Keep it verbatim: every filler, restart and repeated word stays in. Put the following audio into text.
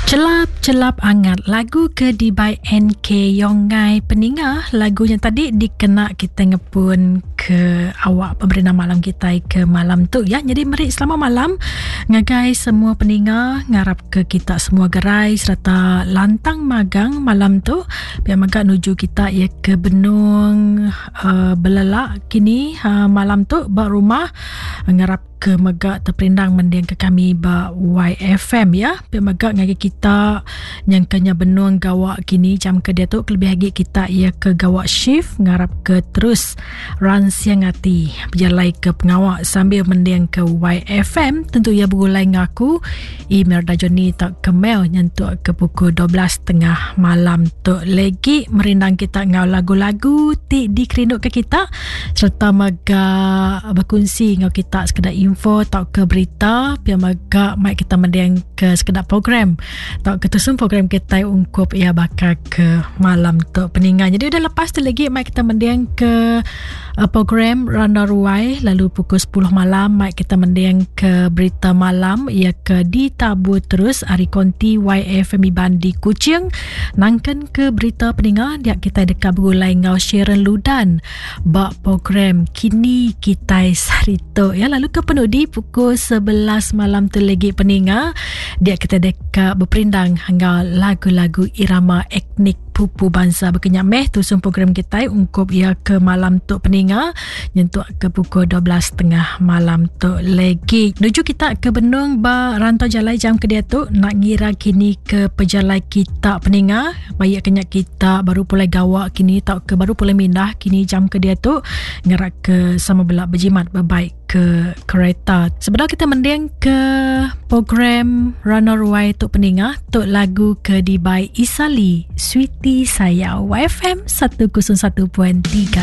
Celap-celap angat lagu ke di by N K Yongai Peninga. Lagu yang tadi dikena kita ngepun ke awak pemberian malam kita ke malam tu ya. Jadi mari selamat malam ngagai semua peninga, ngarap ke kita semua gerai serta lantang magang malam tu. Biar magak nuju kita ya ke benung uh, belelak kini uh, malam tu bak rumah ngarap ke megak terperindang mendiang ke kami ba Y F M ya. Biar megak ngagi kita yang kenya benung gawak kini jam ke dia tu lebih lagi kita ia ke gawak shift ngarap ke terus run siang hati berjalai ke pengawak sambil mendiang ke Y F M. Tentu ia berulai ngaku email Dajoni tak ke mail nyentuk ke pukul dua belas tengah malam tu lagi merindang kita ngau lagu-lagu ti dikerinuk ke kita serta megak berkongsi ngau kita sekedar info atau ke berita biar magak mic kita mendiang ke sekedar program atau ketusun program kita ungkup ia bakal ke malam tu peningan. Jadi udah lepas tu lagi mic kita mendiang ke uh, program Randa Ruai, lalu pukul sepuluh malam mic kita mendiang ke berita malam ia ke ditabu terus Ari Konti Y F M Iban di Kuching nangkan ke berita peningan dia kita dekat berulai ngau Sharon Ludan bak program Kini Kita Sarito ya. Lalu ke di pukul sebelas malam tu lagi peninga dia kita dekat berperindang hingga lagu-lagu irama etnik pupu bangsa berkenyak meh tu sun program kita ungkup ia ke malam tu peninga nyentuk ke pukul dua belas tengah malam tu lagi nuju kita ke benung ba rantau jalai jam ke dia tu nak ngira kini ke pejalai kita peninga baik kenyak kita baru pulai gawak kini tak ke baru pulai mindah kini jam ke dia tu ngerak ke sama belak berjimat berbaik ke kereta. Sebenarnya kita mendiang ke program Rana Ruai tu peninga tu lagu ke di by Isali Sweetie Saya Y F M seratus satu tiga.